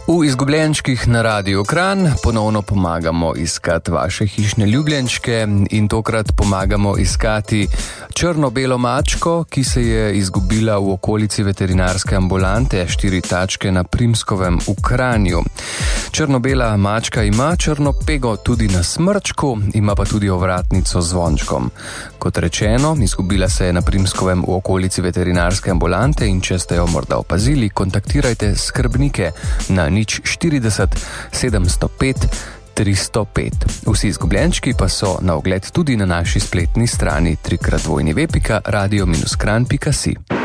V izgubljenčkih na Radiu Kranj ponovno pomagamo iskati vaše hišne ljubljenčke in tokrat pomagamo iskati črno-belo mačko, ki se je izgubila v okolici veterinarske ambulante 4 tačke na Primskovem v Kranju. Črno-bela mačka ima črno pego tudi na smrčku, ima pa tudi ovratnico z zvončkom. Kot rečeno, izgubila se je na Primskovem v okolici veterinarske ambulante in če ste jo morda opazili, kontaktirajte skrbnike na 40 705 305. Vsi izgubljenčki pa so na ogled tudi na naši spletni strani www.radio-kranj.si.